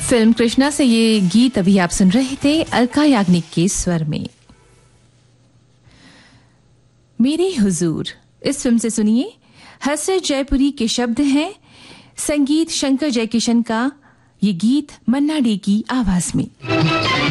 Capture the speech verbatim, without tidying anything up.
Film Krishna से ये गीत अभी आप सुन रहे थे अलका याग्निक के स्वर में। मेरे हुजूर इस फिल्म से सुनिए, हसरत जयपुरी के शब्द हैं, संगीत शंकर जयकिशन का, ये गीत मन्ना डे की आवाज में।